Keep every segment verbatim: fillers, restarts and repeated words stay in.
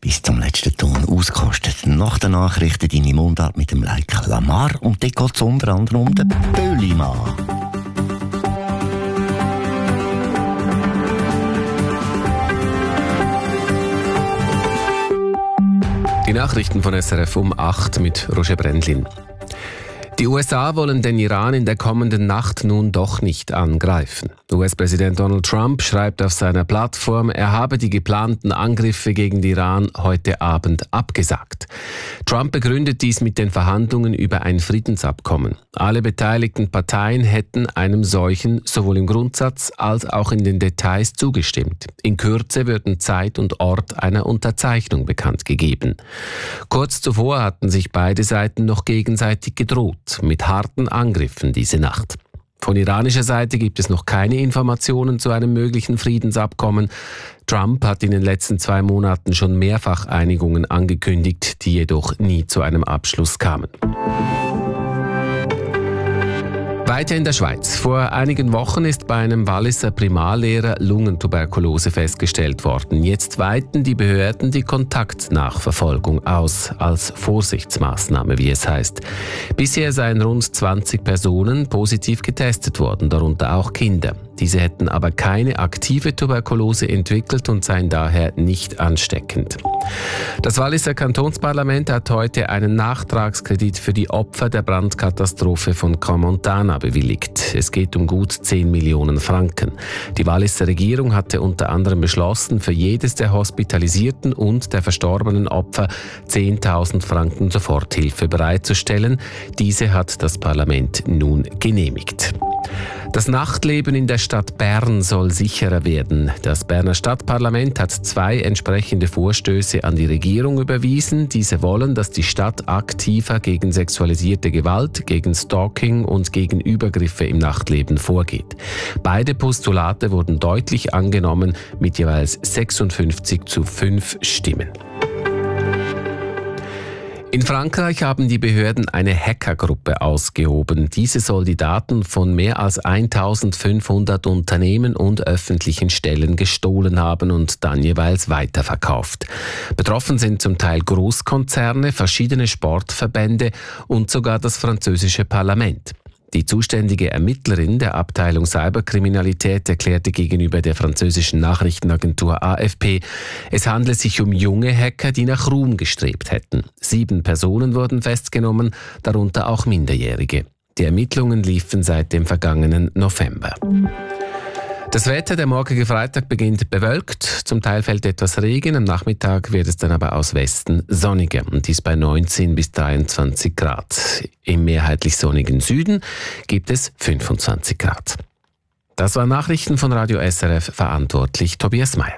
bis zum letzten Ton ausgekostet. Nach den Nachrichten deine Mundart mit dem Like Lamar und dort geht es unter anderem um den Böllimann. Die Nachrichten von S R F um acht mit Roger Brendlin. Die U S A wollen den Iran in der kommenden Nacht nun doch nicht angreifen. U S-Präsident Donald Trump schreibt auf seiner Plattform, er habe die geplanten Angriffe gegen den Iran heute Abend abgesagt. Trump begründet dies mit den Verhandlungen über ein Friedensabkommen. Alle beteiligten Parteien hätten einem solchen sowohl im Grundsatz als auch in den Details zugestimmt. In Kürze würden Zeit und Ort einer Unterzeichnung bekannt gegeben. Kurz zuvor hatten sich beide Seiten noch gegenseitig gedroht mit harten Angriffen diese Nacht. Von iranischer Seite gibt es noch keine Informationen zu einem möglichen Friedensabkommen. Trump hat in den letzten zwei Monaten schon mehrfach Einigungen angekündigt, die jedoch nie zu einem Abschluss kamen. Weiter in der Schweiz. Vor einigen Wochen ist bei einem Walliser Primarlehrer Lungentuberkulose festgestellt worden. Jetzt weiten die Behörden die Kontaktnachverfolgung aus, als Vorsichtsmaßnahme, wie es heißt. Bisher seien rund zwanzig Personen positiv getestet worden, darunter auch Kinder. Diese hätten aber keine aktive Tuberkulose entwickelt und seien daher nicht ansteckend. Das Walliser Kantonsparlament hat heute einen Nachtragskredit für die Opfer der Brandkatastrophe von Crans-Montana bewilligt. Es geht um gut zehn Millionen Franken. Die Walliser Regierung hatte unter anderem beschlossen, für jedes der hospitalisierten und der verstorbenen Opfer zehntausend Franken Soforthilfe bereitzustellen. Diese hat das Parlament nun genehmigt. Das Nachtleben in der Stadt Bern soll sicherer werden. Das Berner Stadtparlament hat zwei entsprechende Vorstöße an die Regierung überwiesen. Diese wollen, dass die Stadt aktiver gegen sexualisierte Gewalt, gegen Stalking und gegen Übergriffe im Nachtleben vorgeht. Beide Postulate wurden deutlich angenommen mit jeweils sechsundfünfzig zu fünf Stimmen. In Frankreich haben die Behörden eine Hackergruppe ausgehoben. Diese soll die Daten von mehr als eintausendfünfhundert Unternehmen und öffentlichen Stellen gestohlen haben und dann jeweils weiterverkauft. Betroffen sind zum Teil Großkonzerne, verschiedene Sportverbände und sogar das französische Parlament. Die zuständige Ermittlerin der Abteilung Cyberkriminalität erklärte gegenüber der französischen Nachrichtenagentur A F P, es handle sich um junge Hacker, die nach Ruhm gestrebt hätten. Sieben Personen wurden festgenommen, darunter auch Minderjährige. Die Ermittlungen liefen seit dem vergangenen November. Das Wetter, der morgige Freitag beginnt bewölkt, zum Teil fällt etwas Regen, am Nachmittag wird es dann aber aus Westen sonniger und dies bei neunzehn bis dreiundzwanzig Grad. Im mehrheitlich sonnigen Süden gibt es fünfundzwanzig Grad. Das waren Nachrichten von Radio S R F, verantwortlich Tobias Meyer.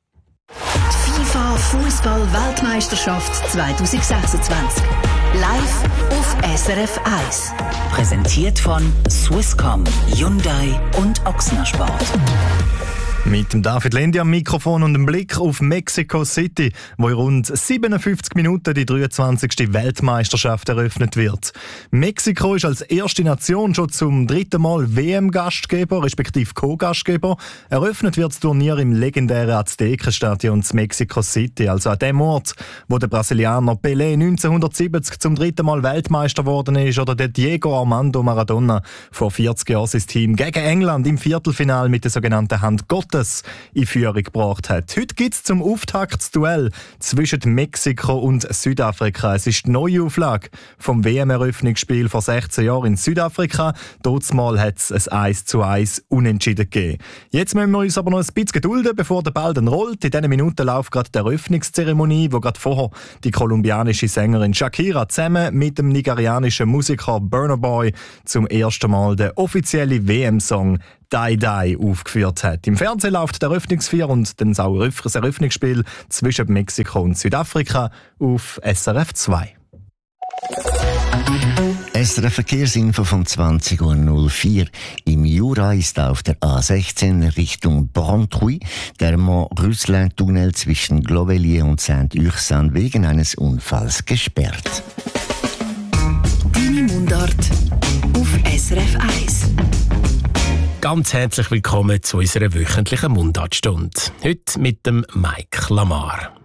FIFA Fußball-Weltmeisterschaft zwanzig sechsundzwanzig. Live auf S R F eins. Präsentiert von Swisscom, Hyundai und Ochsner Sport. Mit dem David Lendi am Mikrofon und einem Blick auf Mexico City, wo in rund siebenundfünfzig Minuten die dreiundzwanzigste Weltmeisterschaft eröffnet wird. Mexiko ist als erste Nation schon zum dritten Mal W M-Gastgeber, respektive Co-Gastgeber. Eröffnet wird das Turnier im legendären Aztekenstadion in Mexico City, also an dem Ort, wo der Brasilianer Pelé neunzehnhundertsiebzig zum dritten Mal Weltmeister geworden ist oder der Diego Armando Maradona vor vierzig Jahren sein Team gegen England im Viertelfinale mit der sogenannten Hand Gottes in Führung gebracht hat. Heute gibt es zum Auftakt das Duell zwischen Mexiko und Südafrika. Es ist die Neuauflage vom W M-Eröffnungsspiel vor sechzehn Jahren in Südafrika. Dortmal hat es ein eins zu eins Unentschieden gegeben. Jetzt müssen wir uns aber noch ein bisschen gedulden, bevor der Ball dann rollt. In diesen Minuten läuft gerade die Eröffnungszeremonie, wo gerade vorher die kolumbianische Sängerin Shakira zusammen mit dem nigerianischen Musiker Burna Boy zum ersten Mal den offiziellen W M-Song Die Die aufgeführt hat. Im Fernsehen läuft der Eröffnungsfeier und dann auch das Eröffnungsspiel zwischen Mexiko und Südafrika auf S R F zwei. S R F Verkehrsinfo von zwanzig Uhr null vier. Im Jura ist auf der A sechzehn Richtung Brantruy der Mont-Russelin-Tunnel zwischen Glovellier und Saint-Ursanne wegen eines Unfalls gesperrt. Deine Mundart auf S R F eins. Ganz herzlich willkommen zu unserer wöchentlichen Mundartstunde. Heute mit dem Mike Lamar.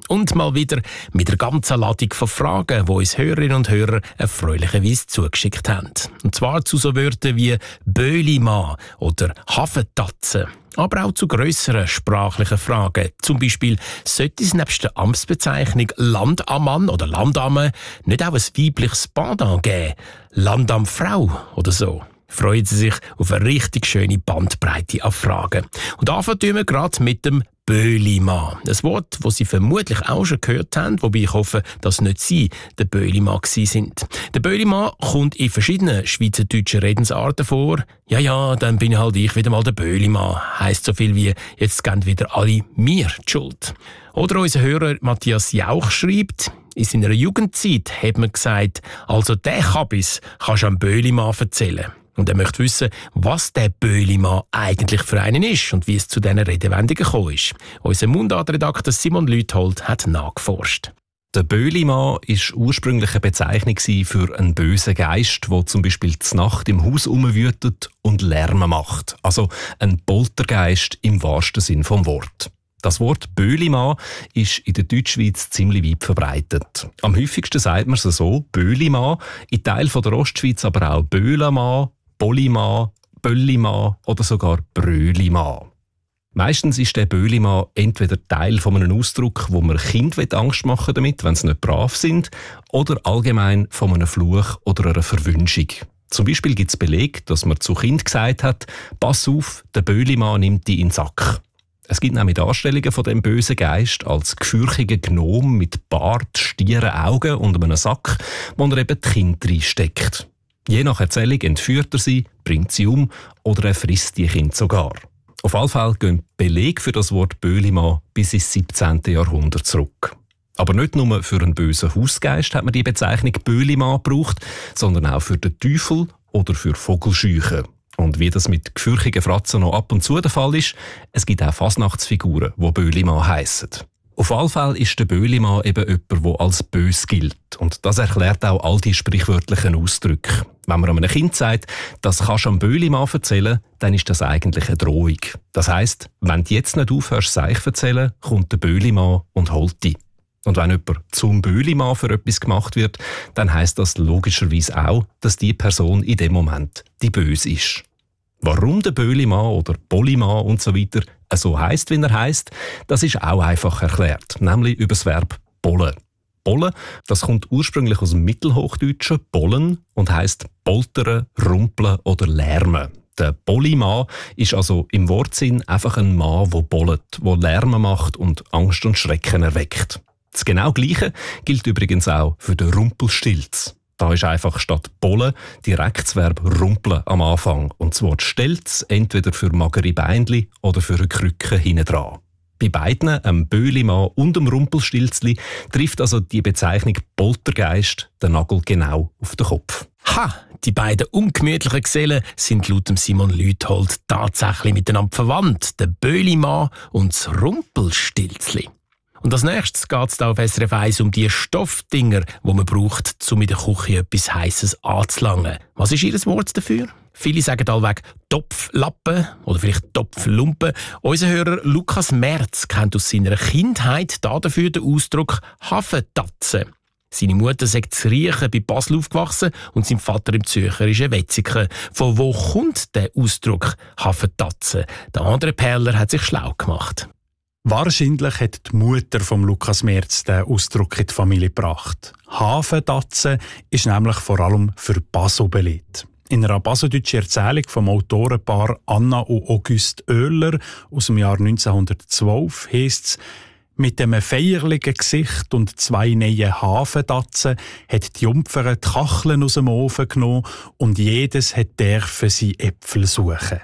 Und mal wieder mit einer ganzen Ladung von Fragen, die uns Hörerinnen und Hörer erfreulicherweise zugeschickt haben. Und zwar zu so Wörtern wie Böhlimann oder Hafentatze. Aber auch zu grösseren sprachlichen Fragen. Zum Beispiel, sollte es nebst der Amtsbezeichnung Landammann oder Landamme nicht auch ein weibliches Pendant geben? Landamfrau oder so? Freuen Sie sich auf eine richtig schöne Bandbreite an Fragen. Und anfangen wir gerade mit dem Böhlimann. Ein Wort, das Sie vermutlich auch schon gehört haben, wobei ich hoffe, dass nicht Sie der Böhlimann gewesen sind. Der Böhlimann kommt in verschiedenen schweizerdeutschen Redensarten vor. Ja, ja, dann bin halt ich wieder mal der Böhlimann. Heisst so viel wie, jetzt geben wieder alle mir die Schuld. Oder unser Hörer Matthias Jauch schreibt, in seiner Jugendzeit hat man gesagt, also der Kabis kannst du am Böhlimann erzählen. Und er möchte wissen, was der Böhlimann eigentlich für einen ist und wie es zu diesen Redewendungen gekommen ist. Unser Mundartredakteur Simon Lüthold hat nachgeforscht. Der Böhlimann war ursprünglich eine Bezeichnung für einen bösen Geist, der zum Beispiel zur Nacht im Haus herumwütet und Lärm macht. Also ein Poltergeist im wahrsten Sinn vom Wort. Das Wort Böhlimann ist in der Deutschschweiz ziemlich weit verbreitet. Am häufigsten sagt man es so, Böhlimann, in Teilen der Ostschweiz aber auch Böhlemann, Bollimann, Böllimann oder sogar Brölimann. Meistens ist der Böhlimann entweder Teil von einem Ausdruck, wo man Kind Angst machen damit, wenn sie nicht brav sind, oder allgemein von einem Fluch oder einer Verwünschung. Zum Beispiel gibt es Beleg, dass man zu Kind gesagt hat, «Pass auf, der Böhlimann nimmt dich in den Sack». Es gibt nämlich Darstellungen von dem bösen Geist als gefürchiger Gnom mit Bart, stieren Augen und einem Sack, wo er eben die Kinder reinsteckt. Je nach Erzählung entführt er sie, bringt sie um oder er frisst die Kinder sogar. Auf jeden Fall gehen Belege für das Wort Böhlimann bis ins siebzehnten Jahrhundert zurück. Aber nicht nur für einen bösen Hausgeist hat man die Bezeichnung Böhlimann gebraucht, sondern auch für den Teufel oder für Vogelscheuchen. Und wie das mit gefürchigen Fratzen noch ab und zu der Fall ist, es gibt auch Fasnachtsfiguren, die Böhlimann heissen. Auf jeden Fall ist der Böhlimann eben jemand, der als bös gilt. Und das erklärt auch all die sprichwörtlichen Ausdrücke. Wenn man einem Kind sagt, das kannst du am Böhlimann erzählen, dann ist das eigentlich eine Drohung. Das heisst, wenn du jetzt nicht aufhörst, Seich zu erzählen, kommt der Böhlimann und holt dich. Und wenn jemand zum Böhlimann für etwas gemacht wird, dann heisst das logischerweise auch, dass die Person in dem Moment die Böse ist. Warum der Böhlimann oder Bollimann und so weiter so heisst, wie er heisst, das ist auch einfach erklärt, nämlich über das Verb bollen. Bollen, das kommt ursprünglich aus dem Mittelhochdeutschen bollen und heisst poltern, rumpeln oder lärmen. Der Bollimann ist also im Wortsinn einfach ein Mann, der bollet, der Lärm macht und Angst und Schrecken erweckt. Das genau Gleiche gilt übrigens auch für den Rumpelstilz. Da ist einfach statt bollen direkt das Verb rumpeln am Anfang. Und das Wort Stelz entweder für magere Beinli oder für eine Krücke hinten dran. Bei beiden, dem Böhlimann und dem Rumpelstilzli, trifft also die Bezeichnung Poltergeist den Nagel genau auf den Kopf. Ha! Die beiden ungemütlichen Gesellen sind laut Simon Lüthold tatsächlich miteinander verwandt. Der Böhlimann und das Rumpelstilzli. Und als nächstes geht es auf S R F eins um die Stoffdinger, die man braucht, um in der Küche etwas Heisses anzulangen. Was ist Ihr Wort dafür? Viele sagen allweg Topflappen oder vielleicht Topflumpen. Unser Hörer Lukas Merz kennt aus seiner Kindheit dafür den Ausdruck Hafentatze. Seine Mutter sagt zu Riechen bei Basel aufgewachsen und sein Vater im Zürcherischen Wetzikon. Von wo kommt der Ausdruck Hafentatze? Der andere Perler hat sich schlau gemacht. Wahrscheinlich hat die Mutter von Lukas Merz den Ausdruck in die Familie gebracht. Hafentatze ist nämlich vor allem für Basel belegt. In einer baseldeutschen Erzählung vom Autorenpaar Anna und Auguste Oehler aus dem Jahr neunzehnhundertzwölf heisst es, mit einem feierlichen Gesicht und zwei neuen Hafentatzen hat die Jungfer die Kacheln aus dem Ofen genommen und jedes hat dürfen sie Äpfel suchen.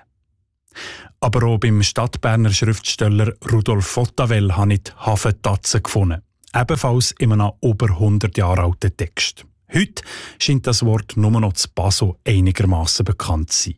Aber auch beim Stadtberner Schriftsteller Rudolf Fotavel habe ich die Hafentatzen gefunden. Ebenfalls in einem über hundert Jahre alten Text. Heute scheint das Wort nur noch zu Basel einigermaßen bekannt zu sein.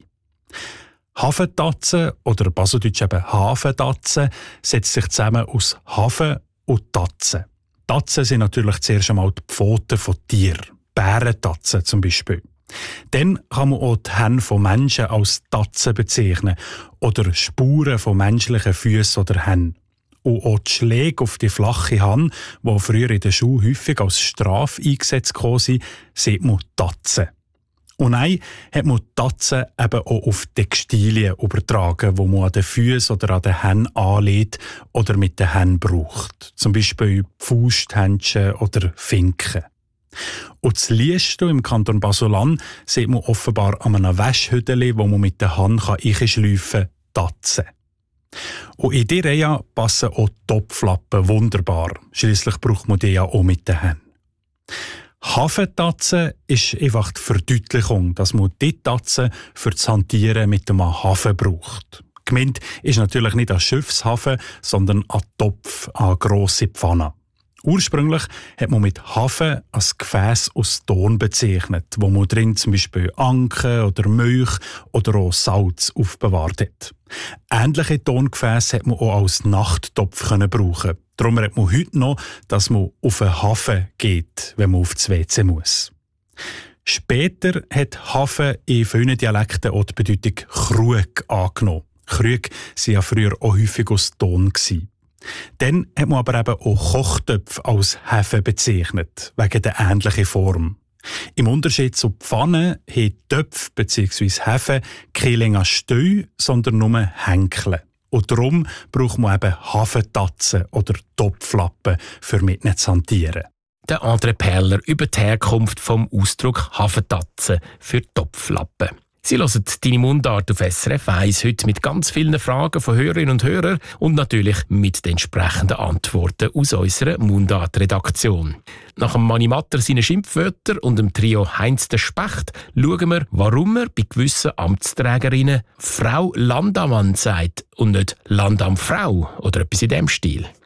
Hafentatze oder baseldeutsch eben Hafentatze setzt sich zusammen aus Hafen und Tatze. Tatzen sind natürlich zuerst einmal die Pfoten von Tieren. Bärentatzen zum Beispiel. Dann kann man auch die Hände von Menschen als Tatzen bezeichnen oder Spuren von menschlichen Füßen oder Händen. und auch die Schläge auf die flache Hand, die früher in der Schule häufig als Strafe eingesetzt wurden, sieht man Tatzen. Und dann hat man die Tatzen eben auch auf Textilien übertragen, die man an den Füßen oder an den Händen anlegt oder mit den Händen braucht. Zum Beispiel Fausthändchen oder Finken. Und das Liestel im Kanton Basel-Land sieht man offenbar an einem Wäschhüteli, wo man mit der Hand einschleifen kann, Tatzen. Und in diese Reihe passen auch Topflappen wunderbar. Schliesslich braucht man die ja auch mit den Händen. Hafentatzen ist einfach die Verdeutlichung, dass man die Tatzen für das Hantieren mit dem Hafen braucht. Gemeint ist natürlich nicht an Schiffshafen, sondern an Topf, an grosse Pfanne. Ursprünglich hat man mit Hafen ein Gefäß aus Ton bezeichnet, wo man drin zum Beispiel Anken oder Milch oder auch Salz aufbewahrt hat. Ähnliche Tongefäße hat man auch als Nachttopf brauchen. Darum hat man heute noch, dass man auf einen Hafen geht, wenn man auf das W C muss. Später hat Hafen in vielen Dialekten auch die Bedeutung Krug angenommen. Krüge waren ja früher auch häufig aus Ton. Dann hat man aber eben auch Kochtöpfe als Hefe bezeichnet, wegen der ähnlichen Form. Im Unterschied zu Pfannen haben Töpfe bzw. Hefe keine länger Steu, sondern nur Henkel. Und darum braucht man eben Hafentatzen oder Topflappen für mit zu hantieren. Der André Perler über die Herkunft vom Ausdruck Hafentatzen für Topflappen. Sie hören «Deine Mundart» auf S R F eins, heute mit ganz vielen Fragen von Hörerinnen und Hörern und natürlich mit den entsprechenden Antworten aus unserer Mundart-Redaktion. Nach dem Mani Matter seinen Schimpfwörtern und dem Trio Heinz der Specht schauen wir, warum man bei gewissen Amtsträgerinnen «Frau Landammann» sagt und nicht «Landamfrau» oder etwas in diesem Stil.